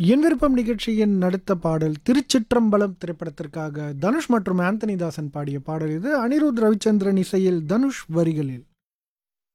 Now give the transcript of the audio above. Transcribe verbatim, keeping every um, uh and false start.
என் விருப்பம் நிகழ்ச்சியின் அடுத்த பாடல் திருச்சிற்றம்பலம் திரைப்படத்திற்காக தனுஷ் மற்றும் ஆந்தனி தாசன் பாடிய பாடல் இது. அனிருத் ரவிச்சந்திரன் இசையில், தனுஷ் வரிகளில்.